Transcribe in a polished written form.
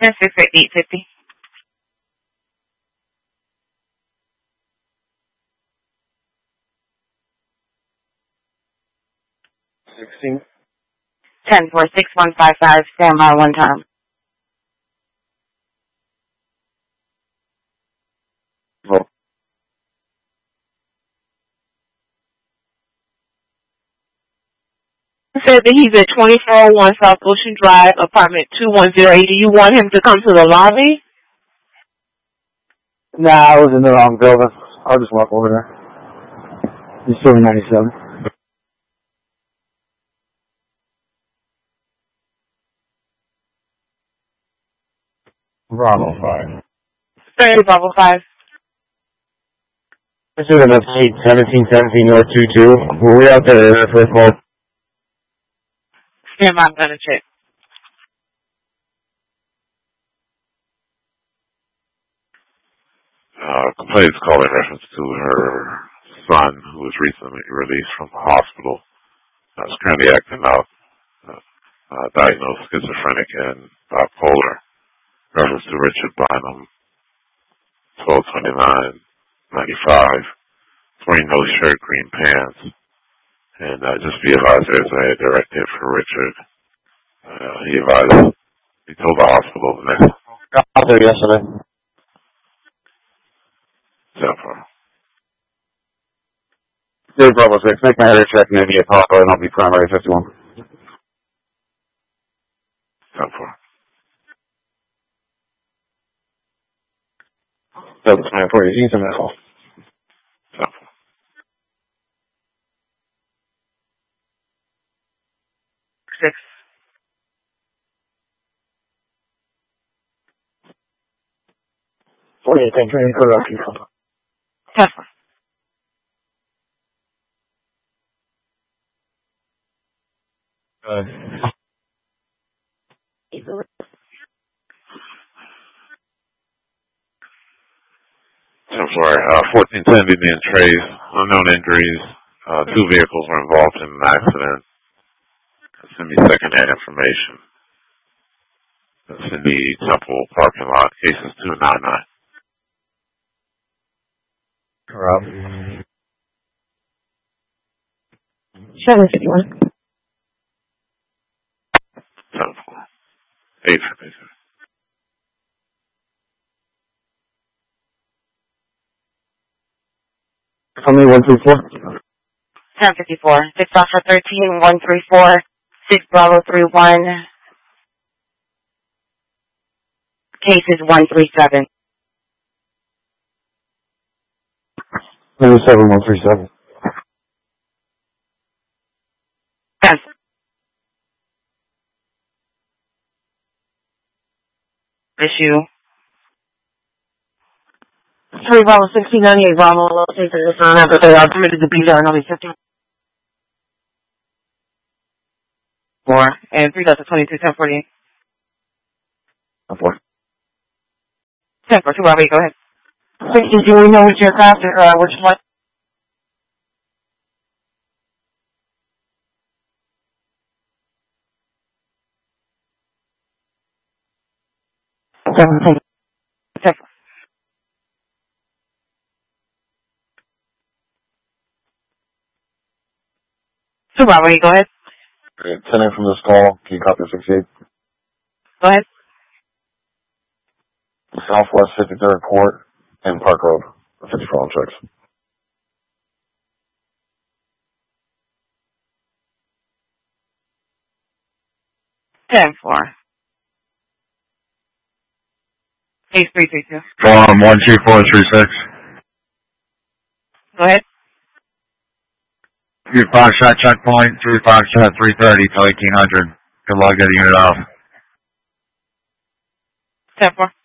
That's 850. $16. 10-4-6-1-5-5. Stand by one time. Oh. Said that he's at 2401 South Ocean Drive, apartment 2108. Do you want him to come to the lobby? Nah, I was in the wrong building. I'll just walk over there. He's still in 97. Bravo 5. 30 Bravo 5. This is an 1717 North 22. Were we out there first of all? Stand by, I'm gonna check. Complaints called in reference to her son, who was recently released from the hospital. Is currently acting out, diagnosed schizophrenic and bipolar. Reference to Richard Bynum, 1229-95, wearing no shirt, green pants. And just be advised, there's a direct hit for Richard. He told the hospital the next. Got out there yesterday. Zephyr. Dave Bravo 6, make my header check, maybe a pop, and I'll be primary 51. Zephyr. That's my for you. He's in that hall. Zephyr. Six. Training production. Zephyr. Zephyr. 1410 Indian Trace. Unknown injuries. 2 vehicles were involved in an accident. Send me secondhand information. That's in the Temple parking lot. Cases 299. Rob. 751. 10-4. 852. Tell me 134. 1054. 6 Alpha 13, 134. 6 Bravo 31. Cases 137. 97, 137. Yes. Issue. 3 Bravo 1698 Bravo located this on after they are permitted to be there and only 50. 4 and 3 Delta 22 1048. 4. 10 for 2 Bravo 8, go ahead. 60, do we know which aircraft or which flight? Check. Two Bravo 8, go ahead. 10 in from this call. Can you copy 68? Go ahead. Southwest 53rd Court and Park Road. 54 on checks. 10-4. Case 332. Farm 12436. Go ahead. You Foxtrot checkpoint, 3 Foxtrot 330 till 1800. Good luck getting it off. 10-4.